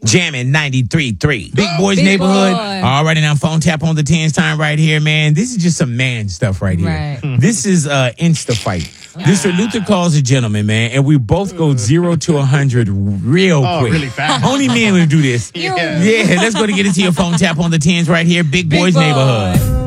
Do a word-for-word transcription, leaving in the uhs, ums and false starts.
Jamming ninety-three point three. Big Boys Big Neighborhood. boy. All right, now phone tap on the tens time right here, man. This is just some man stuff right here. Right. This is uh, Insta fight. Mister Luther calls a gentleman, man, and we both go zero to a hundred real Oh, quick. really fast. Only men will do this. Yeah. Yeah, let's go to get into your phone tap on the tens right here. Big Boys boy. Neighborhood.